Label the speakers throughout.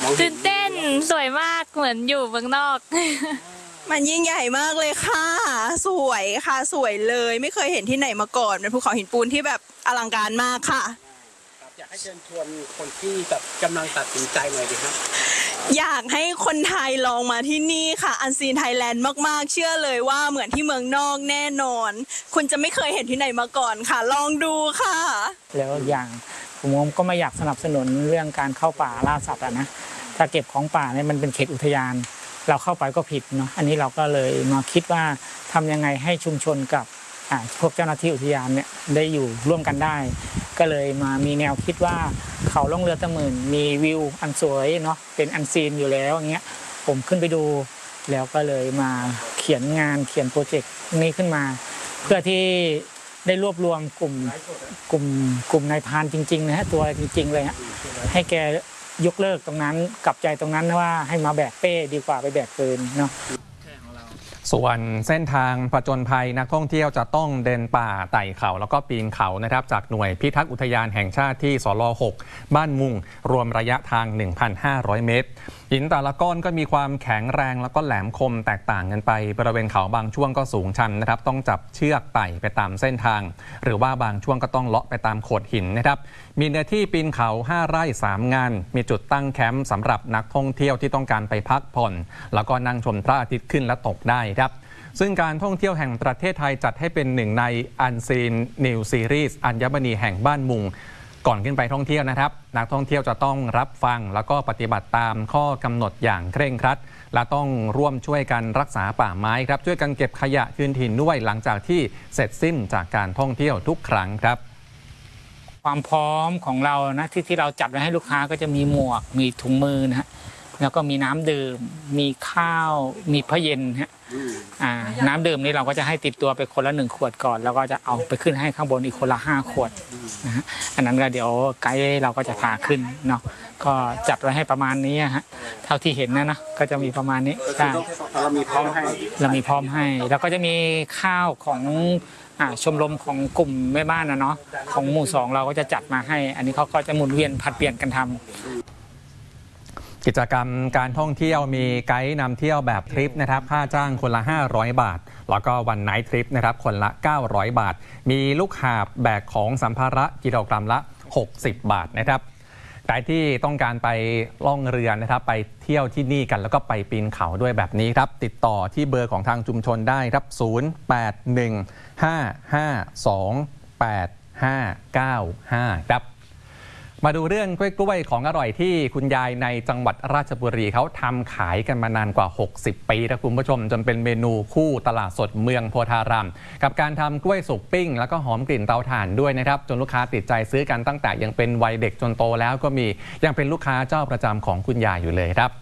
Speaker 1: ตื่นเต้นสวยมากเหมือนอยู่เมืองนอก
Speaker 2: มันยิ่งใหญ่มากเลยค่ะสวยค่ะสวยเลยไม่เคยเห็นที่ไหนมาก่อนเป็นภูเขาหินปูนที่แบบอลังการมากค่ะ
Speaker 3: อยากให้เชิญชวนคนที่แบบกำลังตัดสินใจหน่อยดีครับ
Speaker 2: อยากให้คนไทยลองมาที่นี่ค่ะอันซีนไทยแลนด์มากๆเชื่อเลยว่าเหมือนที่เมืองนอกแน่นอนคุณจะไม่เคยเห็นที่ไหนมาก่อนค่ะลองดูค่ะ
Speaker 4: แล้วอย่างผมก็ไม่อยากสนับสนุนเรื่องการเข้าป่าล่าสัตว์นะถ้าเก็บของป่าเนี่ยมันเป็นเขตอุทยานเราเข้าไปก็ผิดเนาะอันนี้เราก็เลยมาคิดว่าทำยังไงให้ชุมชนกับพวกเจ้าหน้าที่อุทยานเนี่ยได้อยู่ร่วมกันได้ก็เลยมามีแนวคิดว่าเขาล่องเรือตะหมื่นมีวิวอันสวยเนาะเป็นอันซีนอยู่แล้วอย่างเงี้ยผมขึ้นไปดูแล้วก็เลยมาเขียนงานเขียนโปรเจกต์นี้ขึ้นมาเพื่อที่ได้รวบรวมกลุ่มนายพรานจริงๆนะฮะตัวจริงๆเลยฮะให้แกยกเลิกตรงนั้นกลับใจตรงนั้นว่าให้มาแบกเป้ดีกว่าไปแบกปืนเนาะ
Speaker 5: ส่วนเส้นทางผจญภัยนักท่องเที่ยวจะต้องเดินป่าไต่เขาแล้วก็ปีนเขานะครับจากหน่วยพิทักษ์อุทยานแห่งชาติที่สล6บ้านมุงรวมระยะทาง 1,500 เมตรหินแต่ละก้อนก็มีความแข็งแรงแล้วก็แหลมคมแตกต่างกันไปบริเวณเขาบางช่วงก็สูงชันนะครับต้องจับเชือกไต่ไปตามเส้นทางหรือว่าบางช่วงก็ต้องเลาะไปตามโขดหินนะครับมีเนื้อที่ปีนเขา5 ไร่ 3 งานมีจุดตั้งแคมป์สำหรับนักท่องเที่ยวที่ต้องการไปพักผ่อนแล้วก็นั่งชมพระอาทิตย์ขึ้นและตกได้ครับซึ่งการท่องเที่ยวแห่งประเทศไทยจัดให้เป็นหนึ่งใน Unseen New Series อัญมณีแห่งบ้านมุงก่อนขึ้นไปท่องเที่ยวนะครับนักท่องเที่ยวจะต้องรับฟังแล้วก็ปฏิบัติตามข้อกำหนดอย่างเคร่งครัดและต้องร่วมช่วยกันรักษาป่าไม้ครับช่วยกันเก็บขยะคืนถิ่นด้วยหลังจากที่เสร็จสิ้นจากการท่องเที่ยวทุกครั้งครับ
Speaker 4: ความพร้อมของเรานะที่เราจัดไว้ให้ลูกค้าก็จะมีหมวกมีถุงมือนะฮะแล้วก็มีน้ำดื่มมีข้าวมีผ้าเย็นฮะน้ำดื่มนี่เราก็จะให้ติดตัวไปคนละ1 ขวดก่อนแล้วก็จะเอาไปขึ้นให้ข้างบนอีกคนละ5 ขวดนะฮะอันนั้นก็เดี๋ยวไกด์เราก็จะพาขึ้นเนาะก็จัดไว้ให้ประมาณนี้ฮะเท่าที่เห็นนะก็จะมีประมาณนี้ใช่
Speaker 3: เรามีพร้อมให้
Speaker 4: แล้วก็จะมีข้าวของชมรมของกลุ่มแม่บ้านนะเนาะของหมู่2เราก็จะจัดมาให้อันนี้เขาก็จะหมุนเวียนผลัดเปลี่ยนกันทำ
Speaker 5: กิจกรรมการท่องเที่ยวมีไกด์นำเที่ยวแบบทริปนะครับค่าจ้างคนละ500 บาทแล้วก็วันไนท์ทริปนะครับคนละ900 บาทมีลูกหาบแบกของสัมภาระกิโลกรัมละ60 บาทนะครับใครที่ต้องการไปล่องเรือนะครับไปเที่ยวที่นี่กันแล้วก็ไปปีนเขาด้วยแบบนี้ครับติดต่อที่เบอร์ของทางชุมชนได้ครับ0815528595ครับมาดูเรื่องกล้วยของอร่อยที่คุณยายในจังหวัดราชบุรีเขาทำขายกันมานานกว่า60 ปีนะคุณผู้ชมจนเป็นเมนูคู่ตลาดสดเมืองโพธารามกับการทำกล้วยสุกปิ้งแล้วก็หอมกลิ่นเตาถ่านด้วยนะครับจนลูกค้าติดใจซื้อกันตั้งแต่ยังเป็นวัยเด็กจนโตแล้วก็มียังเป็นลูกค้าเจ้าประจำของคุณยายอยู่เลยครับ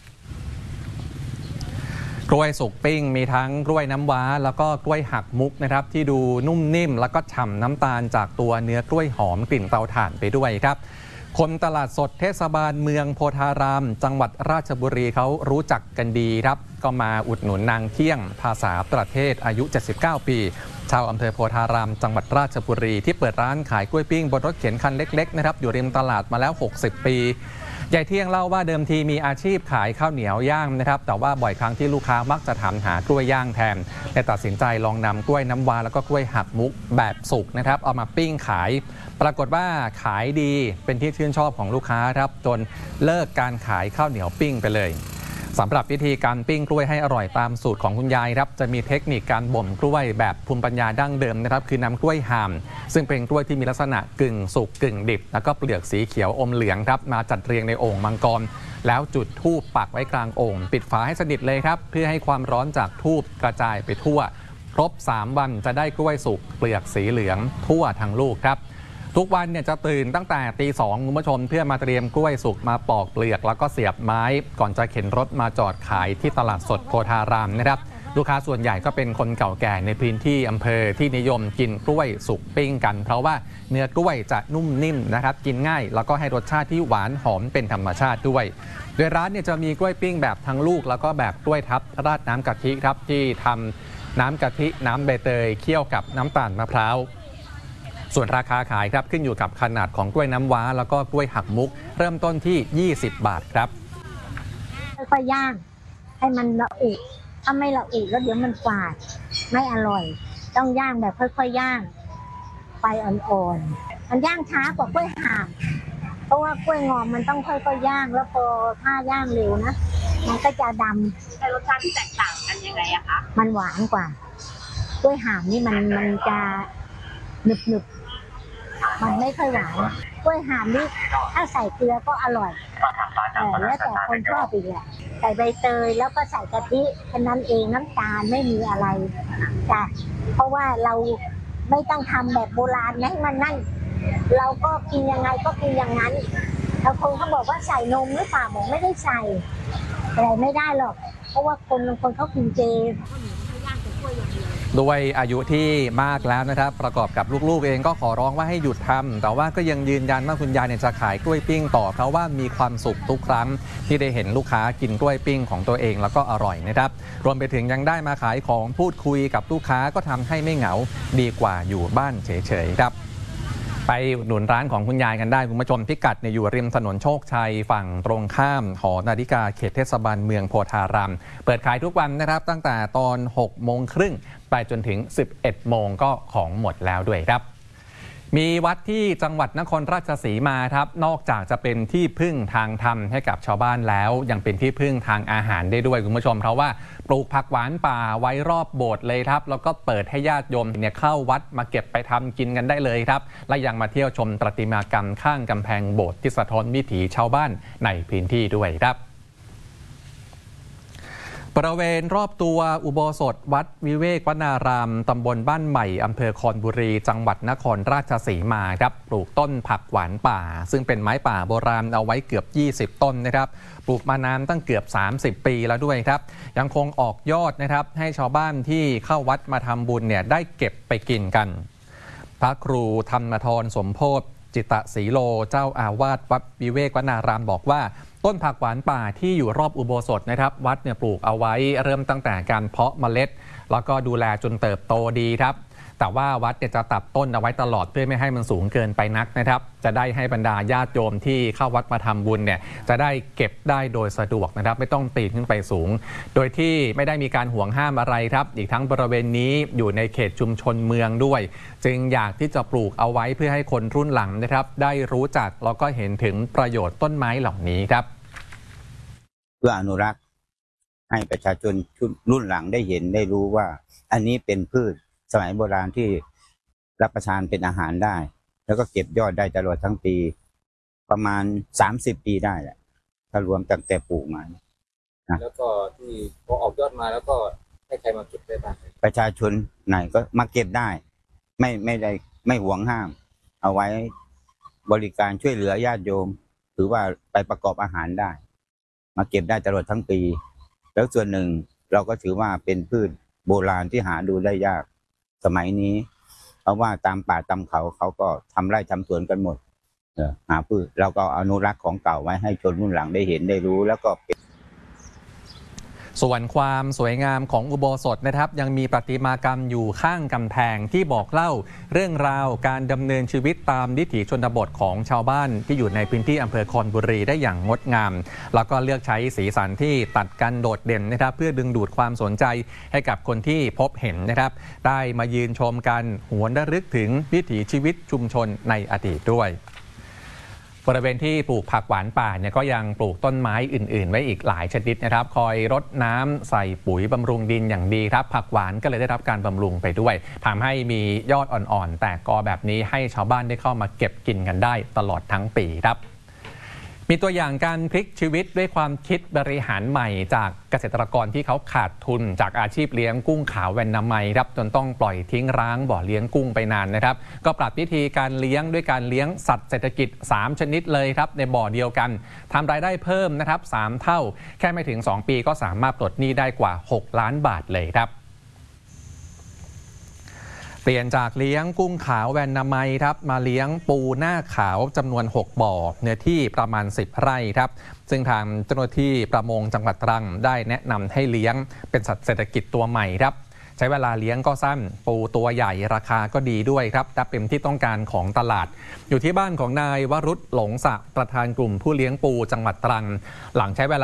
Speaker 5: กล้วยสุกปิ้งมีทั้งกล้วยน้ำว้าแล้วก็กล้วยหักมุกนะครับที่ดูนุ่มนิ่มแล้วก็ฉ่ำน้ำตาลจากตัวเนื้อกล้วยหอมกลิ่นเตาถ่านไปด้วยครับคนตลาดสดเทศบาลเมืองโพธารามจังหวัดราชบุรีเขารู้จักกันดีครับก็มาอุดหนุนนางเที่ยงภาษาประเทศอายุ79 ปีชาวอำเภอโพธารามจังหวัดราชบุรีที่เปิดร้านขายกล้วยปิ้งบนรถเข็นคันเล็กๆนะครับอยู่ริมตลาดมาแล้ว60 ปียายเที่ยงเล่าว่าเดิมทีมีอาชีพขายข้าวเหนียวย่างนะครับแต่ว่าบ่อยครั้งที่ลูกค้ามักจะถามหากล้วยย่างแทนแต่ตัดสินใจลองนำกล้วยน้ำว้าแล้วก็กล้วยหักมุกแบบสุกนะครับเอามาปิ้งขายปรากฏว่าขายดีเป็นที่ชื่นชอบของลูกค้าครับจนเลิกการขายข้าวเหนียวปิ้งไปเลยสำหรับวิธีการปิ้งกล้วยให้อร่อยตามสูตรของคุณยายครับจะมีเทคนิคการบ่มกล้วยแบบภูมิปัญญาดั้งเดิมนะครับคือนำกล้วยห่ามซึ่งเป็นกล้วยที่มีลักษณะกึ่งสุกกึ่งดิบแล้วก็เปลือกสีเขียวอมเหลืองครับมาจัดเรียงในโอ่งมังกรแล้วจุดธูปปักไว้กลางโอ่งปิดฝาให้สนิทเลยครับเพื่อให้ความร้อนจากธูปกระจายไปทั่วครบ3 วันจะได้กล้วยสุกเปลือกสีเหลืองทั่วทั้งลูกครับทุกวันเนี่ยจะตื่นตั้งแต่ตี 2คุณผู้ชมเพื่อมาเตรียมกล้วยสุกมาปอกเปลือกแล้วก็เสียบไม้ก่อนจะเข็นรถมาจอดขายที่ตลาดสดโพธารามนะครับลูกค้าส่วนใหญ่ก็เป็นคนเก่าแก่ในพื้นที่อำเภอที่นิยมกินกล้วยสุกปิ้งกันเพราะว่าเนื้อกล้วยจะนุ่มนิ่มนะครับกินง่ายแล้วก็ให้รสชาติที่หวานหอมเป็นธรรมชาติด้วยโดยร้านเนี่ยจะมีกล้วยปิ้งแบบทั้งลูกแล้วก็แบบกล้วยทับราดน้ำกะทิครับที่ทำน้ำกะทิน้ำใบเตยเคี่ยวกับน้ำตาลมะพร้าวส่วนราคาขายครับขึ้นอยู่กับขนาดของกล้วยน้ำว้าแล้วก็กล้วยหักมุกเริ่มต้นที่20 บาทครับ
Speaker 6: ค่อยๆย่างให้มันละอุถ้าไม่ละอุแล้วเดี๋ยวมันฝาดไม่อร่อย ต้องย่างแบบค่อยๆย่างไฟอ่อนๆมันย่างช้ากว่ากล้วยห่ามเพราะว่ากล้วยงอมมันต้องค่อยๆย่างแล้วพอถ้าย่างเร็วนะมันก็จะดำแต่รสชาติที่แตกต่างกันยังไงอะคะมันหวานกว่ากล้วยห่ามนี่มันจะหนึบๆมันไม่ค่อยหวานกล้วยห่ามนี่ถ้าใส่เกลือก็อร่อยแล้วแต่คนชอบอีกแหละใส่ใบเตยแล้วก็ใส่กะทิแค่นั้นเองน้ำตาลไม่มีอะไรจ้ะเพราะว่าเราไม่ต้องทำแบบโบราณให้มันนั่นเราก็กินยังไงก็กินอย่างนั้นแล้วคนเขาบอกว่าใส่นมหรือเปล่าบอกไม่ได้ใส่อะไรไม่ได้หรอกเพราะว่าคนบางคนเขากินเจ
Speaker 5: ด้วยอายุที่มากแล้วนะครับประกอบกับลูกๆเองก็ขอร้องว่าให้หยุดทำแต่ว่าก็ยังยืนยันว่าคุณยายจะขายกล้วยปิ้งต่อเพราะว่ามีความสุขทุกครั้งที่ได้เห็นลูกค้ากินกล้วยปิ้งของตัวเองแล้วก็อร่อยนะครับรวมไปถึงยังได้มาขายของพูดคุยกับลูกค้าก็ทำให้ไม่เหงาดีกว่าอยู่บ้านเฉยๆครับไปอุดหนุนร้านของคุณยายกันได้คุณผู้ชมพิกัดอยู่ริมถนนโชคชัยฝั่งตรงข้ามหอนาฬิกาเขตเทศบาลเมืองโพธารามเปิดขายทุกวันนะครับตั้งแต่ตอน 6:30 น.ไปจนถึง 11 โมงก็ของหมดแล้วด้วยครับมีวัดที่จังหวัดนครราชสีมาครับนอกจากจะเป็นที่พึ่งทางธรรมให้กับชาวบ้านแล้วยังเป็นที่พึ่งทางอาหารได้ด้วยคุณผู้ชมเพราะว่าปลูกผักหวานป่าไว้รอบโบสถ์เลยครับแล้วก็เปิดให้ญาติโยมเนี่ยเข้าวัดมาเก็บไปทำกินกันได้เลยครับและยังมาเที่ยวชมประติมากรรมข้างกำแพงโบสถ์ที่สะท้อนวิถีชาวบ้านในพื้นที่ด้วยครับบริเวณรอบตัวอุโบสถวัดวิเวกวนารามตำบลบ้านใหม่อำเภอคอนบุรีจังหวัดนครราชสีมาครับปลูกต้นผักหวานป่าซึ่งเป็นไม้ป่าโบราณเอาไว้เกือบ20ต้นนะครับปลูกมานานตั้งเกือบ30ปีแล้วด้วยครับยังคงออกยอดนะครับให้ชาวบ้านที่เข้าวัดมาทำบุญเนี่ยได้เก็บไปกินกันพระครูธรรมธรสมโพธิจิตตศรีโลเจ้าอาวาสวัดวิเวกวนารามบอกว่าต้นผักหวานป่าที่อยู่รอบอุโบสถนะครับวัดเนี่ยปลูกเอาไว้เริ่มตั้งแต่การเพาะเมล็ดแล้วก็ดูแลจนเติบโตดีครับแต่ว่าวัดเนี่ยจะตัดต้นเอาไว้ตลอดเพื่อไม่ให้มันสูงเกินไปนักนะครับจะได้ให้บรรดาญาติโยมที่เข้าวัดมาทำบุญเนี่ยจะได้เก็บได้โดยสะดวกนะครับไม่ต้องปีนขึ้นไปสูงโดยที่ไม่ได้มีการห่วงห้ามอะไรครับอีกทั้งบริเวณนี้อยู่ในเขตชุมชนเมืองด้วยจึงอยากที่จะปลูกเอาไว้เพื่อให้คนรุ่นหลังนะครับได้รู้จักแล้วก็เห็นถึงประโยชน์ต้นไม้เหล่านี้ครับ
Speaker 7: เพื่ออนุรักษ์ให้ประชาชนรุ่นหลังได้เห็นได้รู้ว่าอันนี้เป็นพืชสมัยโบราณที่รับประทานเป็นอาหารได้แล้วก็เก็บยอดได้ตลอดทั้งปีประมาณ30 ปีได้แหละถ้ารวมตั้งแต่ปลูกมานะ
Speaker 8: แล้วก็ที่พอออกยอดมาแล้วก็ให้ใครมาเก็บได้บ้าง
Speaker 7: ประชาชนไหนก็มาเก็บได้ไม่ได้ไม่หวงห้ามเอาไว้บริการช่วยเหลือญาติโยมหรือว่าไปประกอบอาหารได้มาเก็บได้ตลอดทั้งปีแล้วส่วนหนึ่งเราก็ถือว่าเป็นพืชโบราณที่หาดูได้ยากสมัยนี้เพราะว่าตามป่าตามเขาก็ทำไร่ทำสวนกันหมดหาพืชเราก็อนุรักษ์ของเก่าไว้ให้ชนรุ่นหลังได้เห็นได้รู้แล้วก็
Speaker 5: ส่วนความสวยงามของอุโบสถนะครับยังมีประติมากรรมอยู่ข้างกำแพงที่บอกเล่าเรื่องราวการดำเนินชีวิตตามวิถีชนบทของชาวบ้านที่อยู่ในพื้นที่อำเภอคอนบุรีได้อย่างงดงามแล้วก็เลือกใช้สีสันที่ตัดกันโดดเด่นนะครับเพื่อดึงดูดความสนใจให้กับคนที่พบเห็นนะครับได้มายืนชมกันหวนระลึกถึงวิถีชีวิตชุมชนในอดีตด้วยบริเวณที่ปลูกผักหวานป่าเนี่ยก็ยังปลูกต้นไม้อื่นๆไว้อีกหลายชนิดนะครับคอยรดน้ำใส่ปุ๋ยบำรุงดินอย่างดีครับผักหวานก็เลยได้รับการบำรุงไปด้วยทำให้มียอดอ่อนๆแตกกอแบบนี้ให้ชาวบ้านได้เข้ามาเก็บกินกันได้ตลอดทั้งปีครับมีตัวอย่างการพลิกชีวิตด้วยความคิดบริหารใหม่จากเกษตรกรที่เขาขาดทุนจากอาชีพเลี้ยงกุ้งขาวแวนนามัยครับจนต้องปล่อยทิ้งร้างบ่อเลี้ยงกุ้งไปนานนะครับก็ปรับวิธีการเลี้ยงด้วยการเลี้ยงสัตว์เศรษฐกิจ3ชนิดเลยครับในบ่อเดียวกันทำรายได้เพิ่มนะครับ3เท่าแค่ไม่ถึง2ปีก็สามารถปลดหนี้ได้กว่า6 ล้านบาทเลยครับเปลี่ยนจากเลี้ยงกุ้งขาวแวนนามัยครับมาเลี้ยงปูหน้าขาวจำนวน6บ่อเนื้อที่ประมาณ10 ไร่ครับซึ่งทางเจ้าหน้าที่ประมงจังหวัดตรังได้แนะนำให้เลี้ยงเป็นสัตว์เศรษฐกิจตัวใหม่ครับใช้เวลาเลี้ยงก็สั้นปูตัวใหญ่ราคาก็ดีด้วยครับและเป็นที่ต้องการของตลาดอยู่ที่บ้านของนายวรุษหลงศักดิ์ประธานกลุ่มผู้เลี้ยงปูจังหวัดตรังหลังใช้เวลา